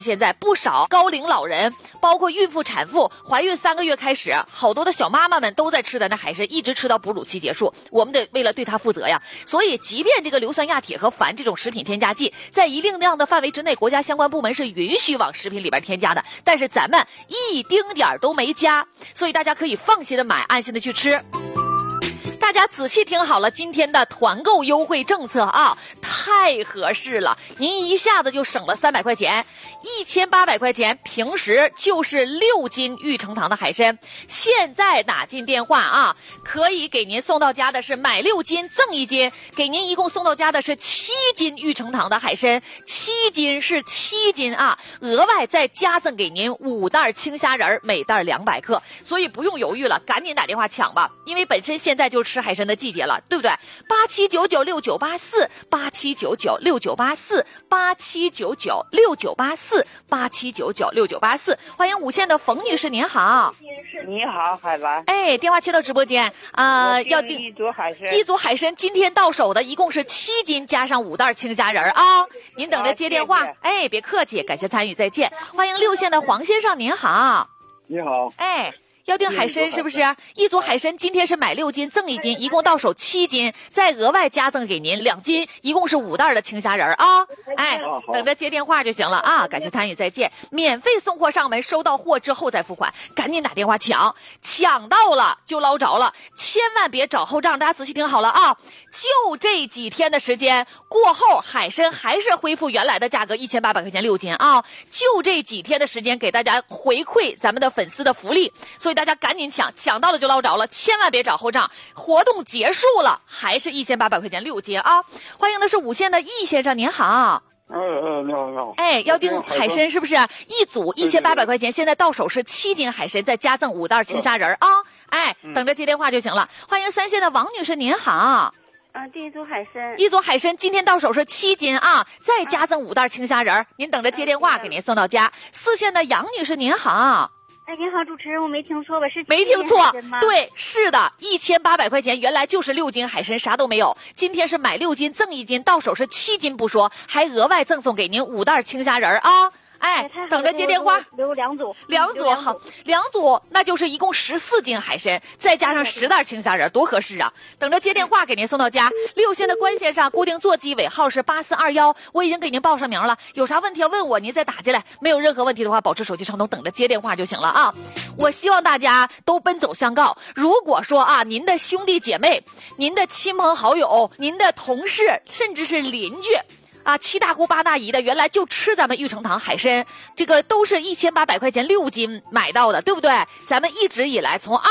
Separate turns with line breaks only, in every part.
现在不少高龄老人，包括孕妇、产妇，怀孕3个月开始，好多的小妈妈们都在吃咱的海参，一直吃到哺乳期结束。我们得为了对它负责呀。所以，即便这个硫酸亚铁和矾这种食品添加剂，在一定量的范围之内，国家相关部门是允许往食品里边添加的，但是咱们一丁点儿都没加，所以大家可以放心的买，安心的去吃。大家仔细听好了，今天的团购优惠政策啊，太合适了！您一下子就省了300块钱，1800块钱，平时就是6斤玉成堂的海参。现在打进电话啊，可以给您送到家的是买6斤赠1斤，给您一共送到家的是7斤玉成堂的海参，7斤是7斤啊，额外再加赠给您5袋青虾仁，每袋200克，所以不用犹豫了，赶紧打电话抢吧，因为本身现在就吃海参的季节了，对不对？87996984，87996984，87996984，87996984，欢迎无线的冯女士，您好。
你好，海兰。
哎，电话切到直播间啊，要订
一组海参。
一组海参今天到手的一共是7斤，加上5袋青虾仁啊。您等着接电话。
谢谢。
哎，别客气，感谢参与，再见。欢迎6线的黄先生，您好。
你好。
哎。要订海参是不是？一组海参今天是买6斤赠1斤，一共到手7斤，再额外加赠给您2斤，一共是5袋的青虾仁啊！哎，等着接电话就行了啊！感谢参与，再见。免费送货上门，收到货之后再付款，赶紧打电话抢，抢到了就捞着了，千万别找后账。大家仔细听好了啊！就这几天的时间过后，海参还是恢复原来的价格，1800块钱6斤啊！就这几天的时间，给大家回馈咱们的粉丝的福利，所以大家赶紧抢，抢到了就捞着了，千万别找后账。活动结束了，还是1800块钱6斤啊！欢迎的是无线的易先生，您好。
你好，你好。
哎，要订海参是不是？一组1800块钱，现在到手是7斤海参，再加赠5袋青虾仁啊！哎，等着接电话就行了。欢迎3线的王女士，您好。
订一组海参，
一组海参今天到手是7斤啊，再加赠5袋青虾仁，您等着接电话，给您送到家。4线的杨女士，您好。
哎，您好，主持人，我没听错吧？是
没听错，对，是的，1800块钱，原来就是6斤海参，啥都没有。今天是买6斤赠1斤，到手是7斤不说，还额外赠送给您5袋青虾仁啊！哎，等着接电话。
留2组
，2组好，2组那就是一共14斤海参，再加上10袋青虾仁，多合适啊！等着接电话，给您送到家。6线的关先生，固定座机尾号是8421，我已经给您报上名了。有啥问题要问我，您再打进来。没有任何问题的话，保持手机畅通，等着接电话就行了啊！我希望大家都奔走相告。如果说啊，您的兄弟姐妹、您的亲朋好友、您的同事，甚至是邻居。啊，7大姑8大姨的，原来就吃咱们玉成堂海参，这个都是1800块钱6斤买到的，对不对？咱们一直以来从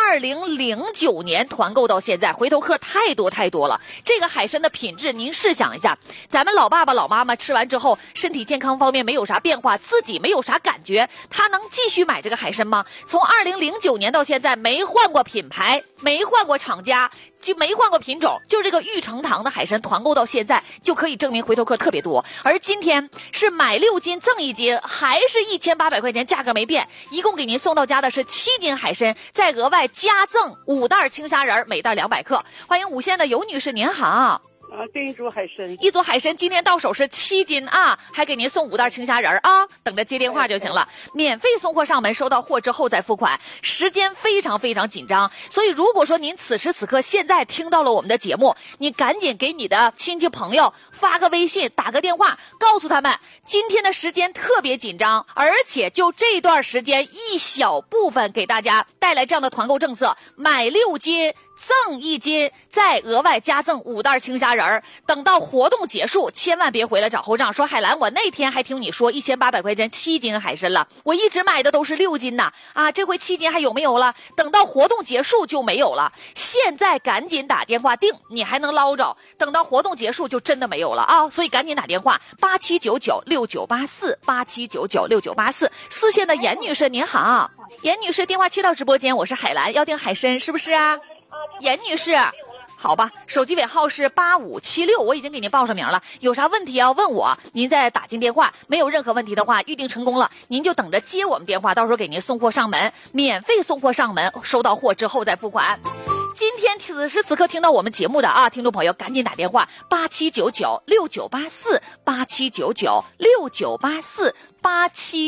2009年团购到现在，回头客太多了。这个海参的品质，您试想一下，咱们老爸爸老妈妈吃完之后，身体健康方面没有啥变化，自己没有啥感觉，他能继续买这个海参吗？从2009年到现在，没换过品牌，没换过厂家，就没换过品种，就这个玉成堂的海参团购到现在，就可以证明回头客特别多。而今天是买6斤赠1斤，还是1800块钱，价格没变，一共给您送到家的是7斤海参，再额外加赠5袋青虾仁，每袋200克。欢迎无线的尤女士，您好。
订一组海参，
一组海参今天到手是7斤啊，还给您送5袋青虾仁啊，等着接电话就行了。免费送货上门，收到货之后再付款，时间非常紧张，所以如果说您此时此刻现在听到了我们的节目，你赶紧给你的亲戚朋友发个微信，打个电话，告诉他们今天的时间特别紧张，而且就这段时间一小部分给大家带来这样的团购政策，买6斤赠1斤，再额外加赠5袋青虾仁。等到活动结束，千万别回来找后账，说海兰，我那天还听你说1800块钱7斤海参了，我一直买的都是6斤呐，啊，这回7斤还有没有了？等到活动结束就没有了。现在赶紧打电话订，你还能捞着，等到活动结束就真的没有了啊！所以赶紧打电话87996984，87996984。4线的严女士您好，严女士电话切到直播间，我是海兰，要订海参是不是啊？严女士，好吧，手机尾号是8576，我已经给您报上名了。有啥问题要问我，您再打进电话。没有任何问题的话，预定成功了，您就等着接我们电话，到时候给您送货上门，免费送货上门，收到货之后再付款。 今天此时此刻听到我们节目的啊，听众朋友赶紧打电话879969848799698487。